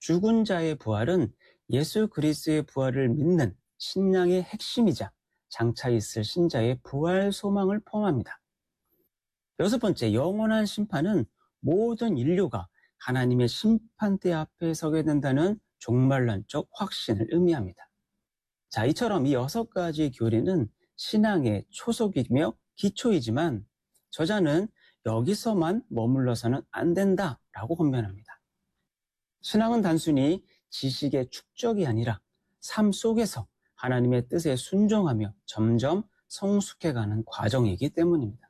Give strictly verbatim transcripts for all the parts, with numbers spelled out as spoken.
죽은 자의 부활은 예수 그리스도의 부활을 믿는 신앙의 핵심이자 장차 있을 신자의 부활 소망을 포함합니다. 여섯 번째, 영원한 심판은 모든 인류가 하나님의 심판대 앞에 서게 된다는 종말론적 확신을 의미합니다. 자, 이처럼 이 여섯 가지 교리는 신앙의 초석이며 기초이지만 저자는 여기서만 머물러서는 안 된다라고 권면합니다. 신앙은 단순히 지식의 축적이 아니라 삶 속에서 하나님의 뜻에 순종하며 점점 성숙해가는 과정이기 때문입니다.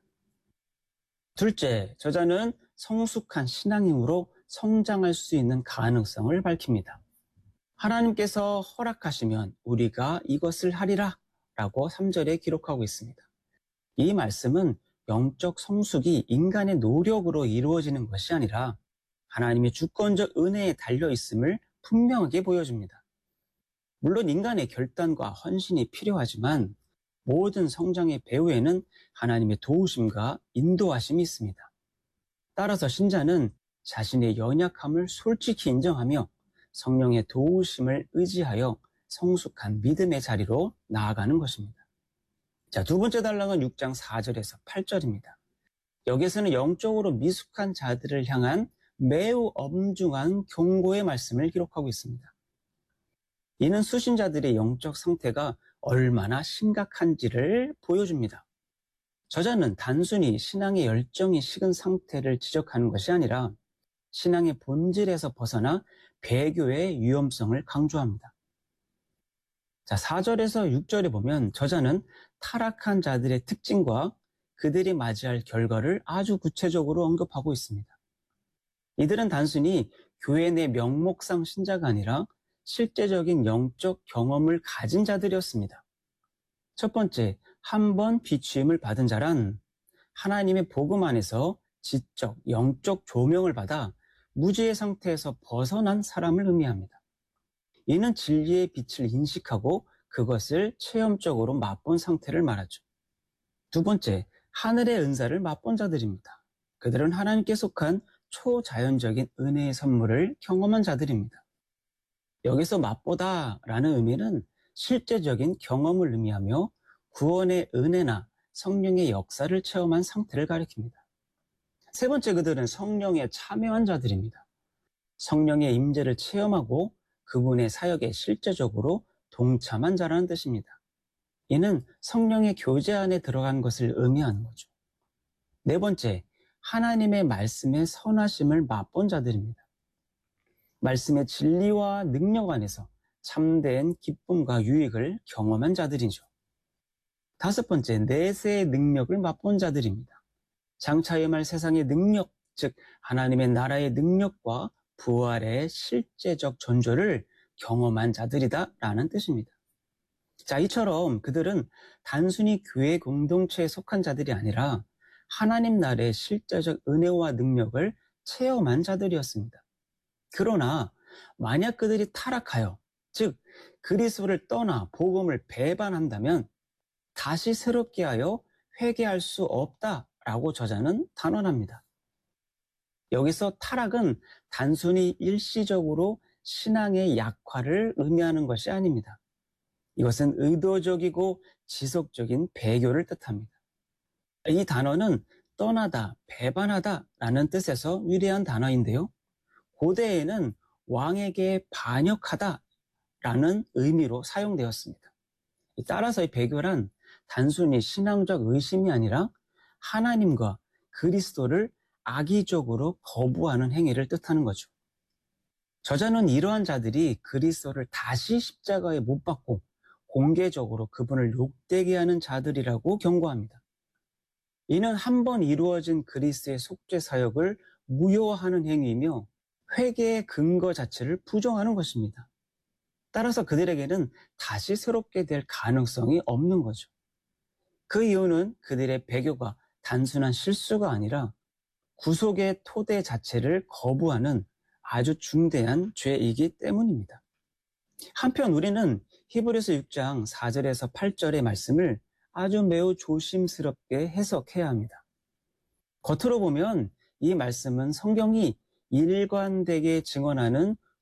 둘째, 저자는 성숙한 신앙인으로 성장할 수 있는 가능성을 밝힙니다. 하나님께서 허락하시면 우리가 이것을 하리라 라고 삼 절에 기록하고 있습니다. 이 말씀은 영적 성숙이 인간의 노력으로 이루어지는 것이 아니라 하나님의 주권적 은혜에 달려있음을 분명하게 보여줍니다. 물론 인간의 결단과 헌신이 필요하지만 모든 성장의 배후에는 하나님의 도우심과 인도하심이 있습니다. 따라서 신자는 자신의 연약함을 솔직히 인정하며 성령의 도우심을 의지하여 성숙한 믿음의 자리로 나아가는 것입니다. 자, 두 번째 단락은 육 장 사 절에서 팔 절입니다. 여기서는 영적으로 미숙한 자들을 향한 매우 엄중한 경고의 말씀을 기록하고 있습니다. 이는 수신자들의 영적 상태가 얼마나 심각한지를 보여줍니다. 저자는 단순히 신앙의 열정이 식은 상태를 지적하는 것이 아니라 신앙의 본질에서 벗어나 배교의 위험성을 강조합니다. 자, 사 절에서 육 절에 보면 저자는 타락한 자들의 특징과 그들이 맞이할 결과를 아주 구체적으로 언급하고 있습니다. 이들은 단순히 교회 내 명목상 신자가 아니라 실제적인 영적 경험을 가진 자들이었습니다. 첫 번째, 한 번 비추임을 받은 자란 하나님의 복음 안에서 지적, 영적 조명을 받아 무지의 상태에서 벗어난 사람을 의미합니다. 이는 진리의 빛을 인식하고 그것을 체험적으로 맛본 상태를 말하죠. 두 번째, 하늘의 은사를 맛본 자들입니다. 그들은 하나님께 속한 초자연적인 은혜의 선물을 경험한 자들입니다. 여기서 맛보다라는 의미는 실제적인 경험을 의미하며 구원의 은혜나 성령의 역사를 체험한 상태를 가리킵니다. 세 번째, 그들은 성령에 참여한 자들입니다. 성령의 임재를 체험하고 그분의 사역에 실제적으로 동참한 자라는 뜻입니다. 이는 성령의 교제 안에 들어간 것을 의미하는 거죠. 네 번째, 하나님의 말씀의 선하심을 맛본 자들입니다. 말씀의 진리와 능력 안에서 참된 기쁨과 유익을 경험한 자들이죠. 다섯 번째, 내세의 능력을 맛본 자들입니다. 장차 임할 세상의 능력, 즉 하나님의 나라의 능력과 부활의 실제적 존재를 경험한 자들이다라는 뜻입니다. 자, 이처럼 그들은 단순히 교회 공동체에 속한 자들이 아니라 하나님 나라의 실제적 은혜와 능력을 체험한 자들이었습니다. 그러나 만약 그들이 타락하여, 즉 그리스도를 떠나 복음을 배반한다면 다시 새롭게 하여 회개할 수 없다라고 저자는 단언합니다. 여기서 타락은 단순히 일시적으로 신앙의 약화를 의미하는 것이 아닙니다. 이것은 의도적이고 지속적인 배교를 뜻합니다. 이 단어는 떠나다, 배반하다라는 뜻에서 유래한 단어인데요. 고대에는 왕에게 반역하다라는 의미로 사용되었습니다. 따라서 이 배교란 단순히 신앙적 의심이 아니라 하나님과 그리스도를 악의적으로 거부하는 행위를 뜻하는 거죠. 저자는 이러한 자들이 그리스도를 다시 십자가에 못 박고 공개적으로 그분을 욕되게 하는 자들이라고 경고합니다. 이는 한 번 이루어진 그리스도의 속죄 사역을 무효화하는 행위이며 회개의 근거 자체를 부정하는 것입니다. 따라서 그들에게는 다시 새롭게 될 가능성이 없는 거죠. 그 이유는 그들의 배교가 단순한 실수가 아니라 구속의 토대 자체를 거부하는 아주 중대한 죄이기 때문입니다. 한편 우리는 히브리서 육 장 사 절에서 팔 절의 말씀을 아주 매우 조심스럽게 해석해야 합니다. 겉으로 보면 이 말씀은 성경이 일관되게 증언하는